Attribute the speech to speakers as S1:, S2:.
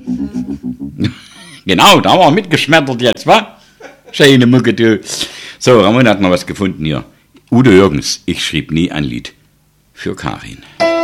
S1: Genau, da haben wir mitgeschmettert jetzt, wa? Schöne Mucke, du. So, Ramon hat noch was gefunden hier. Udo Jürgens, ich schrieb nie ein Lied. Für Karin.